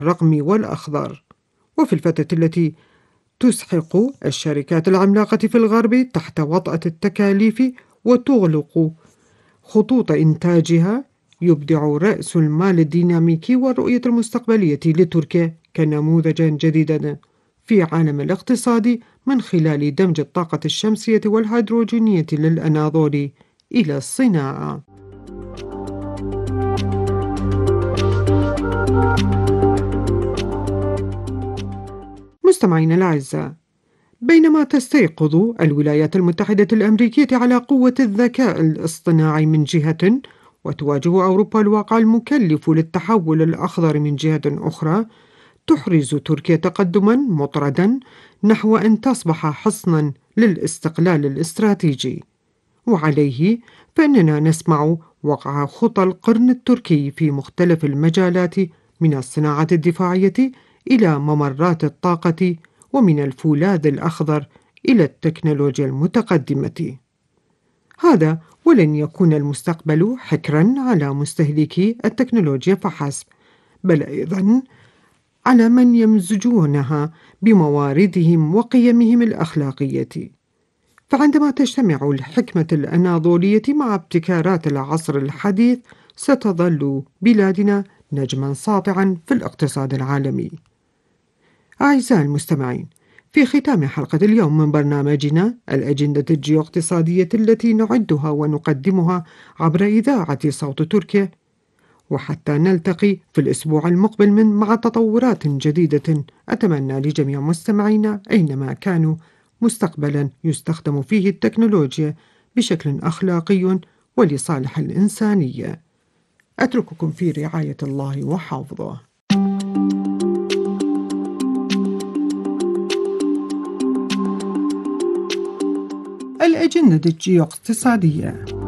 الرقمي والأخضر. وفي الفترة التي تسحق الشركات العملاقة في الغرب تحت وطأة التكاليف وتغلق خطوط إنتاجها، يبدع رأس المال الديناميكي والرؤية المستقبلية لتركيا كنموذجا جديدا في عالم الاقتصاد من خلال دمج الطاقة الشمسية والهيدروجينية للأناضول إلى الصناعة. مستمعينا الأعزاء، بينما تستيقظ الولايات المتحدة الأمريكية على قوة الذكاء الاصطناعي من جهة، وتواجه أوروبا الواقع المكلف للتحول الأخضر من جهة أخرى، تحرز تركيا تقدما مطردا نحو أن تصبح حصنا للاستقلال الاستراتيجي. وعليه فإننا نسمع وقع خطى القرن التركي في مختلف المجالات، من الصناعة الدفاعية إلى ممرات الطاقة، ومن الفولاذ الأخضر إلى التكنولوجيا المتقدمة. هذا ولن يكون المستقبل حكرا على مستهلكي التكنولوجيا فحسب، بل أيضا على من يمزجونها بمواردهم وقيمهم الأخلاقية. فعندما تجتمع الحكمة الأناضولية مع ابتكارات العصر الحديث، ستظل بلادنا نجما ساطعا في الاقتصاد العالمي. أعزائي المستمعين، في ختام حلقة اليوم من برنامجنا الأجندة الجيوقتصادية التي نعدها ونقدمها عبر إذاعة صوت تركيا، وحتى نلتقي في الأسبوع المقبل مع تطورات جديدة، أتمنى لجميع مستمعينا أينما كانوا مستقبلا يستخدم فيه التكنولوجيا بشكل أخلاقي ولصالح الإنسانية. أترككم في رعاية الله وحفظه. الأجندة الجيوقتصادية.